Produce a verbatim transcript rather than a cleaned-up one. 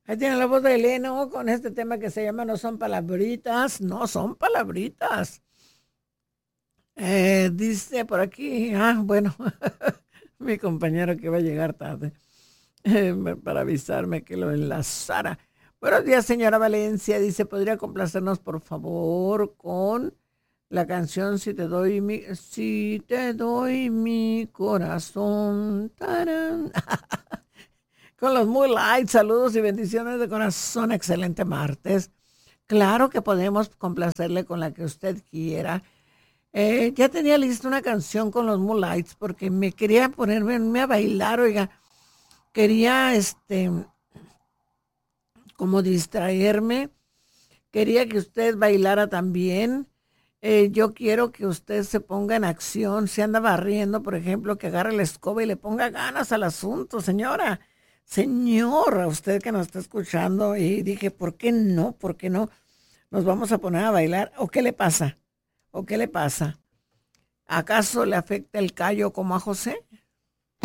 Ahí tiene la voz de Eleno con este tema que se llama No son palabritas, no son palabritas. Eh, dice por aquí, ah, bueno, mi compañero que va a llegar tarde eh, para avisarme que lo enlazara. Buenos días, señora Valencia. Dice, ¿podría complacernos, por favor, con la canción Si te doy mi, si te doy mi corazón? Tarán. Con los muy light, saludos y bendiciones de corazón. Excelente martes. Claro que podemos complacerle con la que usted quiera. Eh, ya tenía lista una canción con los Moonlights porque me quería ponerme a bailar, oiga, quería este como distraerme, quería que usted bailara también. Eh, yo quiero que usted se ponga en acción, si anda barriendo, por ejemplo, que agarre la escoba y le ponga ganas al asunto, señora. Señora, usted que nos está escuchando y dije, ¿por qué no? ¿Por qué no? Nos vamos a poner a bailar. ¿O qué le pasa? ¿O qué le pasa? ¿Acaso le afecta el callo como a José?